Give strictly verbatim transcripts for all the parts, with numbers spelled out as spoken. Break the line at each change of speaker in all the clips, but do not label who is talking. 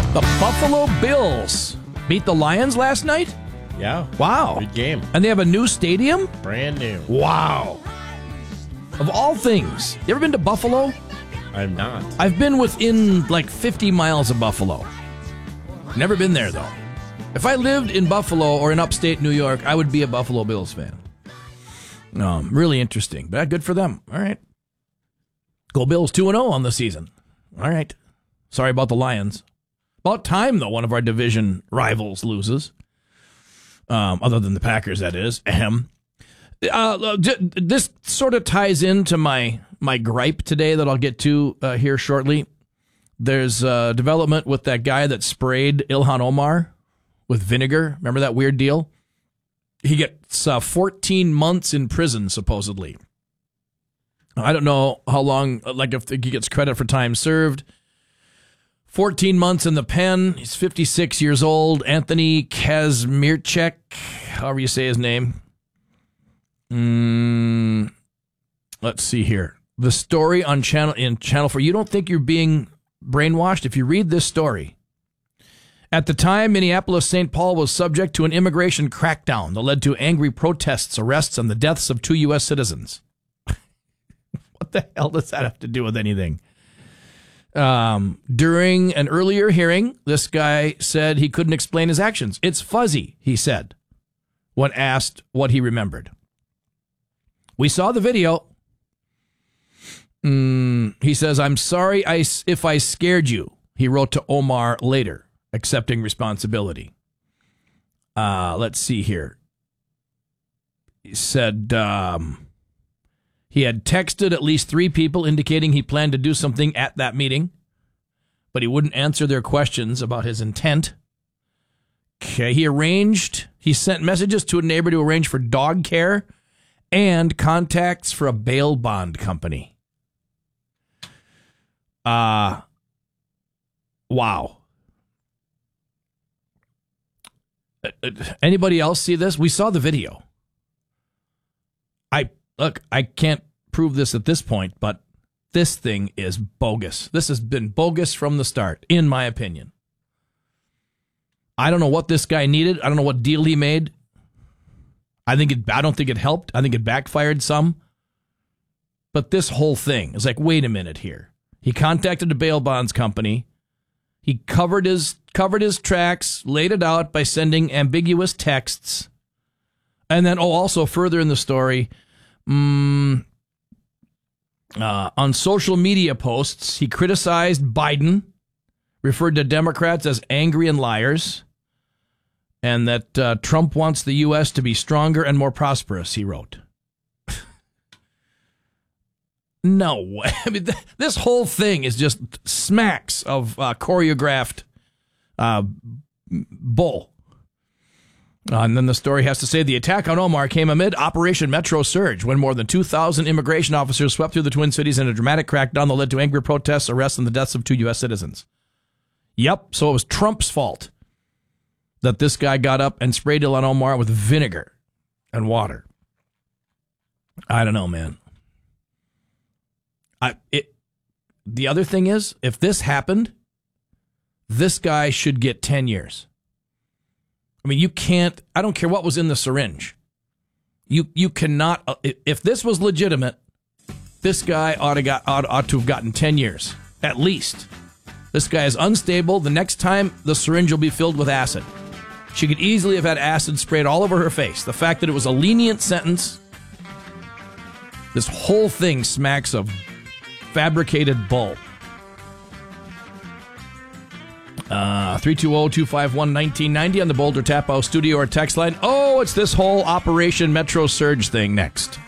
The Buffalo Bills beat the Lions last night?
Yeah.
Wow.
Good game.
And they have a new stadium?
Brand new.
Wow. Of all things, you ever been to Buffalo?
I'm not.
I've been within like fifty miles of Buffalo. Never been there, though. If I lived in Buffalo or in upstate New York, I would be a Buffalo Bills fan. Um, really interesting. But good for them. All right. Go Bills two and oh on the season. All right. Sorry about the Lions. About time, though, one of our division rivals loses. Um, other than the Packers, that is. Ahem. Uh, this sort of ties into my, my gripe today that I'll get to uh, here shortly. There's uh, development with that guy that sprayed Ilhan Omar with vinegar. Remember that weird deal? He gets uh, fourteen months in prison, supposedly. I don't know how long, like if he gets credit for time served. fourteen months in the pen. He's fifty-six years old. Anthony Kazmierczak, however you say his name. Mm, let's see here. The story on channel in Channel four. You don't think you're being brainwashed if you read this story. At the time, Minneapolis Saint Paul was subject to an immigration crackdown that led to angry protests, arrests, and the deaths of two U S citizens. What the hell does that have to do with anything? Um, during an earlier hearing, this guy said he couldn't explain his actions. It's fuzzy, he said, when asked what he remembered. We saw the video. Mm, he says, I'm sorry I, if I scared you, he wrote to Omar later, accepting responsibility. Uh, let's see here. He said um, he had texted at least three people indicating he planned to do something at that meeting, but he wouldn't answer their questions about his intent. Okay, he arranged, he sent messages to a neighbor to arrange for dog care and contacts for a bail bond company. Uh, wow. Anybody else see this? We saw the video. I look, I can't prove this at this point, but this thing is bogus. This has been bogus from the start, in my opinion. I don't know what this guy needed. I don't know what deal he made. I think it, I don't think it helped. I think it backfired some. But this whole thing is like, wait a minute here. He contacted a bail bonds company. He covered his covered his tracks, laid it out by sending ambiguous texts. And then, oh, also further in the story, um, uh, on social media posts, he criticized Biden, referred to Democrats as angry and liars, and that uh, Trump wants the U S to be stronger and more prosperous, he wrote. No way. I mean, th- this whole thing is just smacks of uh, choreographed uh, bull. Uh, and then the story has to say the attack on Omar came amid Operation Metro Surge, when more than two thousand immigration officers swept through the Twin Cities in a dramatic crackdown that led to angry protests, arrests, and the deaths of two U S citizens. Yep, so it was Trump's fault that this guy got up and sprayed Ilhan Omar with vinegar and water. I don't know, man. I, it, the other thing is, if this happened, this guy should get ten years. I mean, you can't, I don't care what was in the syringe. You you cannot, uh, if this was legitimate, this guy ought to, got, ought, ought to have gotten ten years, at least. This guy is unstable. The next time, the syringe will be filled with acid. She could easily have had acid sprayed all over her face. The fact that it was a lenient sentence, this whole thing smacks of fabricated bull. Uh, three two zero, two five one, one nine nine zero on the Boulder Tap House studio or text line. Oh, it's this whole Operation Metro Surge thing next.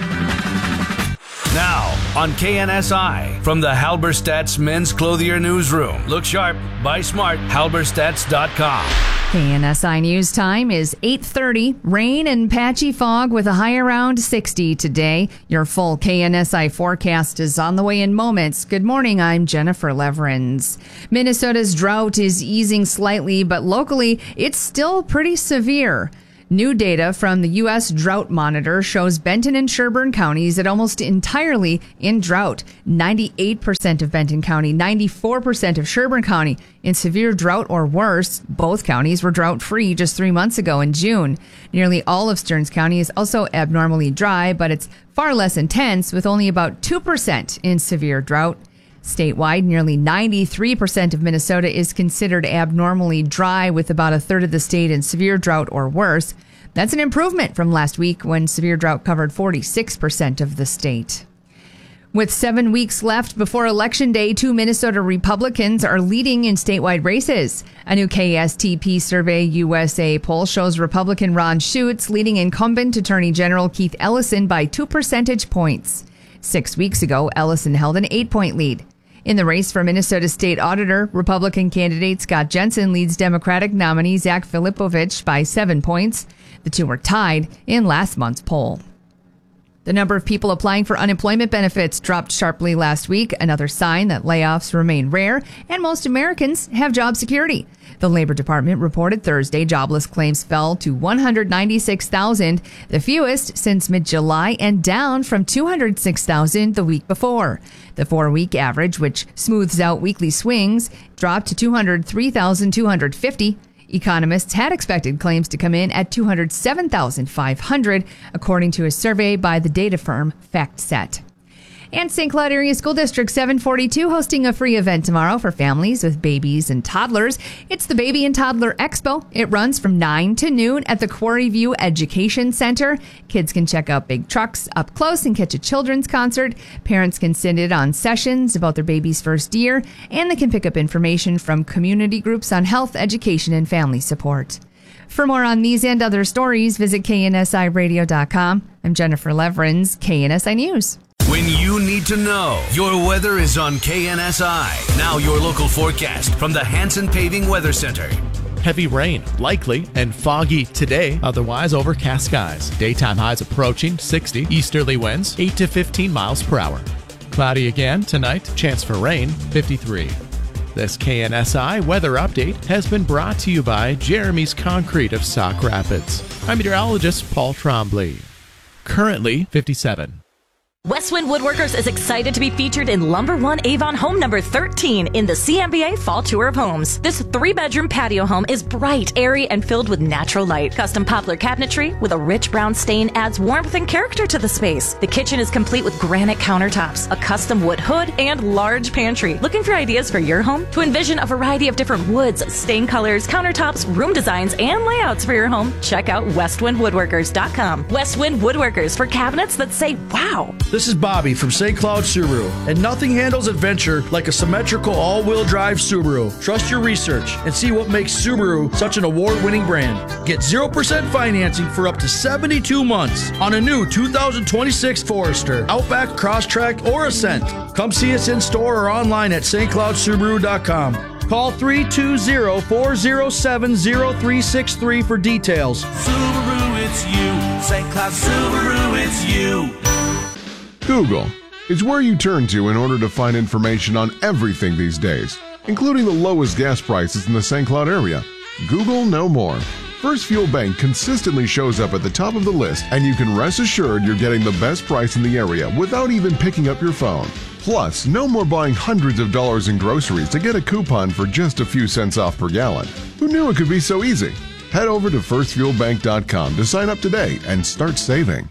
Now, on K N S I, from the Halberstadt's Men's Clothier Newsroom. Look sharp, buy smart, halberstadts dot com.
K N S I News Time is eight thirty. Rain and patchy fog with a high around sixty today. Your full K N S I forecast is on the way in moments. Good morning, I'm Jennifer Leverins. Minnesota's drought is easing slightly, but locally it's still pretty severe. New data from the U S Drought Monitor shows Benton and Sherburne counties are almost entirely in drought. ninety-eight percent of Benton County, ninety-four percent of Sherburne County in severe drought or worse. Both counties were drought-free just three months ago in June. Nearly all of Stearns County is also abnormally dry, but it's far less intense, with only about two percent in severe drought. Statewide, nearly ninety-three percent of Minnesota is considered abnormally dry, with about a third of the state in severe drought or worse. That's an improvement from last week when severe drought covered forty-six percent of the state. With seven weeks left before Election Day, two Minnesota Republicans are leading in statewide races. A new K S T P Survey U S A poll shows Republican Ron Schutz leading incumbent Attorney General Keith Ellison by two percentage points. Six weeks ago, Ellison held an eight-point lead. In the race for Minnesota State Auditor, Republican candidate Scott Jensen leads Democratic nominee Zach Filipovich by seven points. The two were tied in last month's poll. The number of people applying for unemployment benefits dropped sharply last week, another sign that layoffs remain rare and most Americans have job security. The Labor Department reported Thursday jobless claims fell to one hundred ninety-six thousand, the fewest since mid-July, and down from two hundred six thousand the week before. The four-week average, which smooths out weekly swings, dropped to two hundred three thousand two hundred fifty. Economists had expected claims to come in at two hundred seven thousand five hundred, according to a survey by the data firm FactSet. And Saint Cloud Area School District seven forty-two hosting a free event tomorrow for families with babies and toddlers. It's the Baby and Toddler Expo. It runs from nine to noon at the Quarry View Education Center. Kids can check out big trucks up close and catch a children's concert. Parents can sit in on sessions about their baby's first year, and they can pick up information from community groups on health, education, and family support. For more on these and other stories, visit K N S I radio dot com. I'm Jennifer Leverins, K N S I News.
When you need to know, your weather is on K N S I. Now your local forecast from the Hanson Paving Weather Center.
Heavy rain, likely, and foggy today. Otherwise, overcast skies. Daytime highs approaching sixty. Easterly winds, eight to fifteen miles per hour. Cloudy again tonight. Chance for rain, fifty-three. This K N S I weather update has been brought to you by Jeremy's Concrete of Sauk Rapids. I'm meteorologist Paul Trombley. Currently, fifty-seven.
Westwind Woodworkers is excited to be featured in Lumber One Avon home number thirteen in the C M B A Fall Tour of Homes. This three-bedroom patio home is bright, airy, and filled with natural light. Custom poplar cabinetry with a rich brown stain adds warmth and character to the space. The kitchen is complete with granite countertops, a custom wood hood, and large pantry. Looking for ideas for your home? To envision a variety of different woods, stain colors, countertops, room designs, and layouts for your home, check out westwind woodworkers dot com. Westwind Woodworkers for cabinets that say, wow.
This is Bobby from Saint Cloud Subaru, and nothing handles adventure like a symmetrical all-wheel drive Subaru. Trust your research and see what makes Subaru such an award-winning brand. Get zero percent financing for up to seventy-two months on a new two thousand twenty-six Forester, Outback, Crosstrek, or Ascent. Come see us in store or online at st cloud subaru dot com. Call three two zero, four zero seven, zero three six three for details.
Subaru, it's you. Saint Cloud Subaru, it's you.
Google is where you turn to in order to find information on everything these days, including the lowest gas prices in the Saint Cloud area. Google no more. First Fuel Bank consistently shows up at the top of the list, and you can rest assured you're getting the best price in the area without even picking up your phone. Plus, no more buying hundreds of dollars in groceries to get a coupon for just a few cents off per gallon. Who knew it could be so easy? Head over to first fuel bank dot com to sign up today and start saving.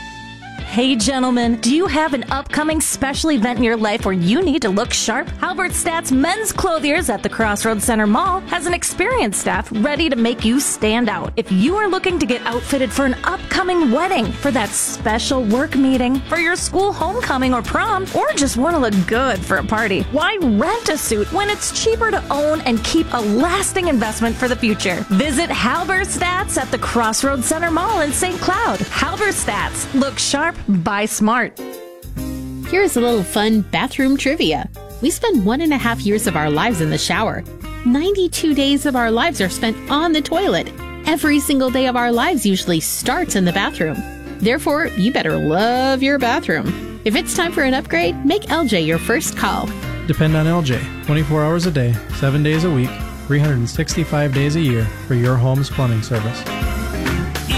Hey gentlemen, do you have an upcoming special event in your life where you need to look sharp? Halbert Stats Men's Clothiers at the Crossroads Center Mall has an experienced staff ready to make you stand out. If you are looking to get outfitted for an upcoming wedding, for that special work meeting, for your school homecoming or prom, or just want to look good for a party, why rent a suit when it's cheaper to own and keep a lasting investment for the future? Visit Halbert Stats at the Crossroads Center Mall in Saint Cloud. Halbert Stats. Look sharp, buy smart.
Here's a little fun bathroom trivia. We spend one and a half years of our lives in the shower. ninety-two days of our lives are spent on the toilet. Every single day of our lives usually starts in the bathroom. Therefore, you better love your bathroom. If it's time for an upgrade, make L J your first call.
Depend on L J twenty-four hours a day, seven days a week, three hundred sixty-five days a year for your home's plumbing service.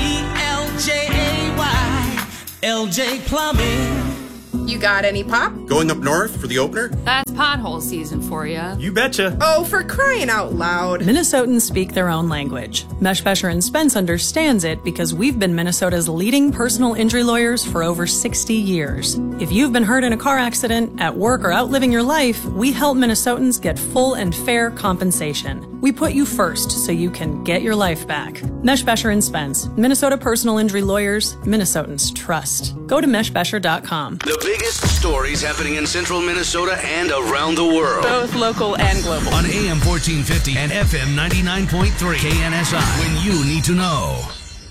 L J Plumbing.
You got any pop?
Going up north for the opener?
That's pothole season for you.
You betcha.
Oh, for crying out loud.
Minnesotans speak their own language. Meshbesher and Spence understands it because we've been Minnesota's leading personal injury lawyers for over sixty years. If you've been hurt in a car accident, at work, or out living your life, we help Minnesotans get full and fair compensation. We put you first so you can get your life back. Meshbesher and Spence, Minnesota personal injury lawyers, Minnesotans trust. Go to meshbesher dot com.
The biggest stories happening in central Minnesota and around the world.
Both local and global.
On A M fourteen fifty and F M ninety-nine point three K N S I. When you need to know.